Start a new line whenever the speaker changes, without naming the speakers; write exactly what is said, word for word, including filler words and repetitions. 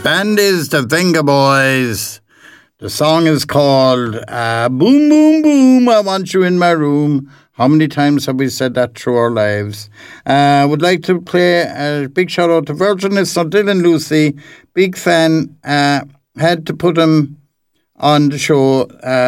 Band is the Venga Boys. The song is called uh, Boom Boom Boom, I Want You in My Room. How many times have we said that through our lives? I uh, would like to play a big shout out to Virgin. It's not Dylan Lucy. Big fan. Uh, had to put him on the show. Uh,